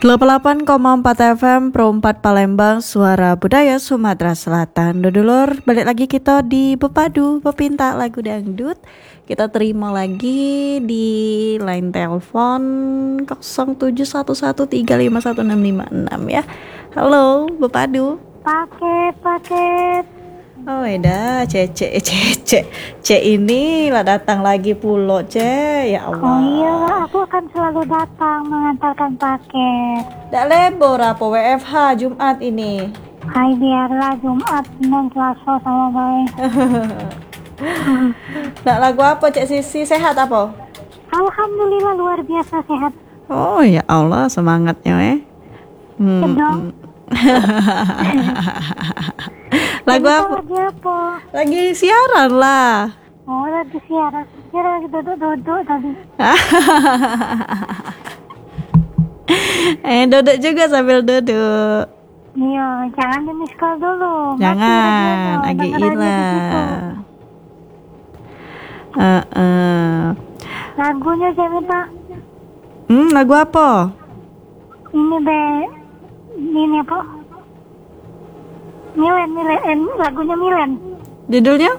88,4 FM Pro 4 Palembang, Suara Budaya Sumatera Selatan. Dodolor, balik lagi kita di Bepadu, Bepinta lagu dangdut. Kita terima lagi di line telepon 0711351656 ya. Halo, Bepadu. Paket. Oh eda, Cece ini lah datang lagi pulo, ya Allah. Oh iya, aku akan selalu datang mengantarkan paket. Dak lebor apa WFH Jumat ini? Hai, biarlah Jumat, Senin, Selasa sama baik. Dak lagu apa Cek Sisi, sehat apa? Alhamdulillah luar biasa sehat. Oh ya Allah, semangatnya Sedang. Lagu apa? Lagi apa? Lagi siaran lah. Oh, lagi siaran. Kira lagi duduk tadi. Duduk juga sambil duduk. Iya, jangan di miss call dulu. Jangan, lagi hilang. Lagunya Jamita. Lagu apa? Ini apa? Milen, lagunya Milen. Judulnya?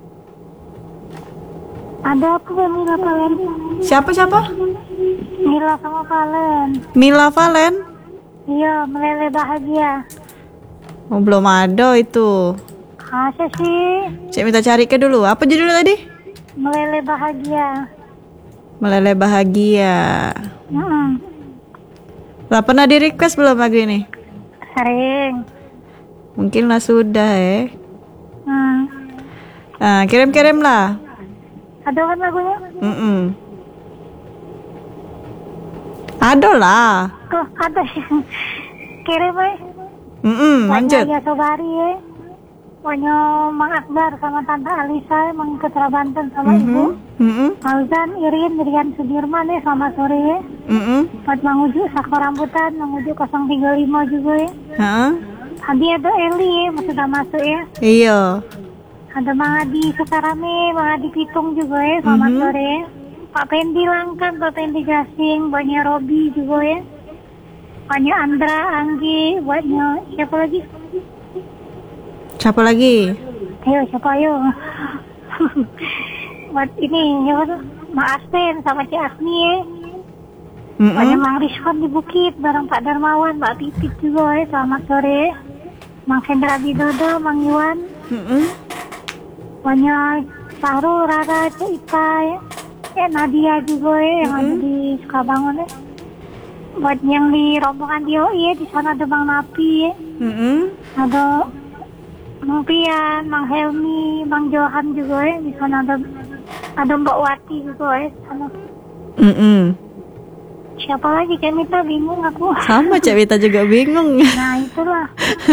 Ada apa ya Mila Valen? Siapa? Mila sama Valen. Mila Valen? Iya, Meleleh Bahagia. Oh, belum ada itu. Masa sih? Cek minta cari ke dulu. Apa judulnya tadi? Meleleh Bahagia. Meleleh Bahagia. Lah pernah di request belum lagu ini? Sering. Mungkin lah sudah kirim lah. Ada kan lagunya? Ada lah. Tuh, ada. Kirim lanjut. Ya Sobari ya. Pokoknya Mang Akbar sama Tante Alisa, Mang Ketra Banten sama Ibu. Fauzan, Irin, Rian Sudirman ya, selamat sore ya. Buat Mang Uju, Sako Rambutan, Mang Uju 035 juga ya. Tadi ada Eli ya, sudah masuk ya. Iya. Ada Mang Adi Sukarame, Mang Adi Pitung juga ya, selamat sore ya. Pak Pendi Langkan, Pak Pendi Gasing, banyak Robi juga ya. Banyak Andra, Anggi, buatnya siapa lagi? Ayo, siapa ayo? Buat ini, siapa tuh? Mak Aspen sama Cik Asmi ya. Banyak Mang Rizwan di Bukit, bareng Pak Darmawan, Mbak Pipit juga ya, selamat sore. Mang Hendra Bidodo, Mang Iwan. Banyak Saru, Rara, Cik Ipa ya. Nadia juga ya, yang ada di Sukabangun ya. Buat yang di rombongan Dio ya, di sana ada Bang Napi ya. Ada Mang Pian, Mang Helmi, Mang Johan juga ya, di sana ada Mbak Wati juga ya, di sana. Siapa lagi? Cek Mita bingung aku. Sama Cek Mita juga bingung. Nah itulah.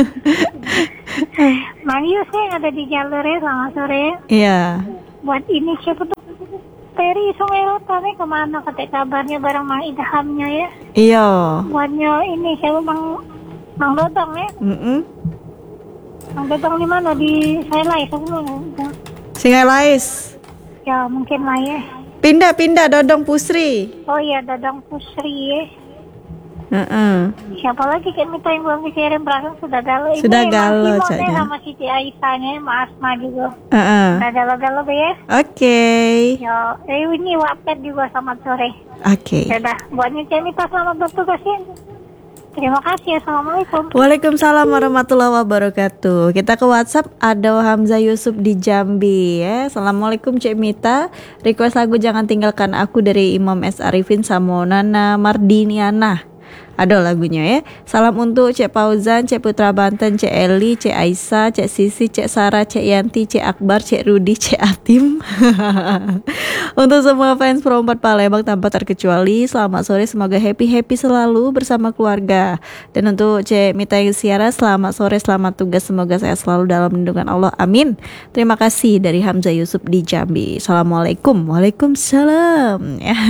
Mang Yus yang ada di jalur ya, selamat sore. Iya. Buat ini siapa tuh? Peri Sungai Rotan nih, kemana ketik kabarnya bareng Mang Idhamnya ya. Iya. Buatnya ini siapa Mang Dodong ya. Mang Dodong di mana? Di Sailai Singalais. Ya mungkin lah ya. Pindah Dodong Pusri. Oh iya, Dodong Pusri ya. Siapa lagi kan Mita yang belum dikirim, perasaan sudah galau. Sudah galau Caknya sama Siti Aisyahnya, Mas Asma juga. Sudah galau ya. Oke. Yo, ini Wapet juga selamat sore. Oke. Sudah, buatnya Cak Mita selamat bertugas ya. Terima kasih, Assalamualaikum. Waalaikumsalam warahmatullahi wabarakatuh. Kita ke WhatsApp, ada Hamzah Yusuf di Jambi ya. Assalamualaikum Cek Mita. Request lagu Jangan Tinggalkan Aku dari Imam S. Arifin sama Nana Mardiniana. Ada lagunya ya. Salam untuk Cek Fauzan, Cek Putra Banten, Cek Eli, Cek Aisyah, Cek Sisi, Cek Sarah, Cek Yanti, Cek Akbar, Cek Rudi, Cek Atim. Untuk semua fans Pro 4 Palembang tanpa terkecuali, selamat sore, semoga happy selalu bersama keluarga. Dan untuk Cek Mita yang siara, selamat sore, selamat tugas, semoga saya selalu dalam lindungan Allah, amin. Terima kasih dari Hamzah Yusuf di Jambi. Assalamualaikum. Waalaikumsalam.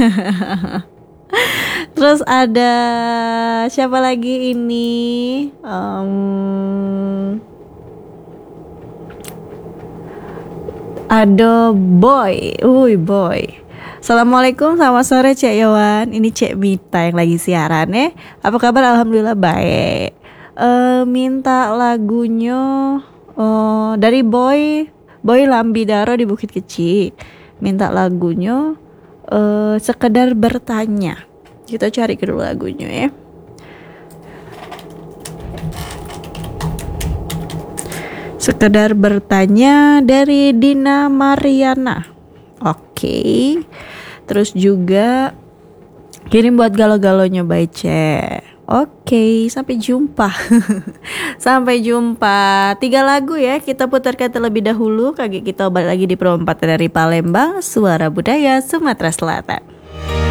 Terus ada siapa lagi ini? Ada Boy. Assalamualaikum, selamat sore Cek Yowan. Ini Cek Mita yang lagi siaran ya. Apa kabar? Alhamdulillah baik. Minta lagunya dari Boy Lambidaro di Bukit Kecil. Minta lagunya sekedar bertanya. Kita cari dulu lagunya ya. Sekedar bertanya dari Dina Mariana. Oke. Terus juga kirim buat galau-galonya by Cek. Oke, sampai jumpa. Sampai jumpa. 3 lagu ya kita putarkan terlebih dahulu. Kita balik lagi di Pro 4 dari Palembang, Suara Budaya Sumatera Selatan.